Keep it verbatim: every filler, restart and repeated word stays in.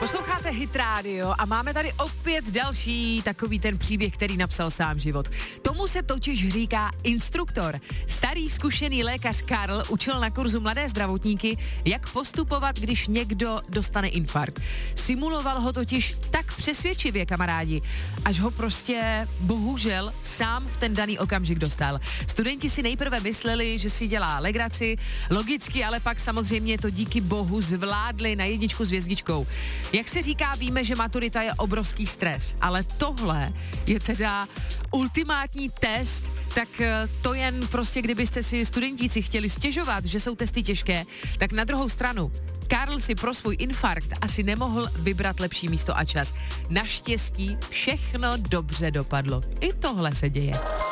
Posloucháte Hit Radio a máme tady opět další takový ten příběh, který napsal sám život. Tomu se totiž říká instruktor. Starý zkušený lékař Karl učil na kurzu mladé zdravotníky, jak postupovat, když někdo dostane infarkt. Simuloval ho totiž tak přesvědčivě, kamarádi, až ho prostě bohužel sám v ten daný okamžik dostal. Studenti si nejprve mysleli, že si dělá legraci, logicky, ale pak samozřejmě to díky bohu zvládli na jedničku s hvězdičkou. Jak se říká, víme, že maturita je obrovský stres, ale tohle je teda ultimátní test, tak to jen prostě, kdybyste si studentíci chtěli stěžovat, že jsou testy těžké, tak na druhou stranu Karl si pro svůj infarkt asi nemohl vybrat lepší místo a čas. Naštěstí všechno dobře dopadlo. I tohle se děje.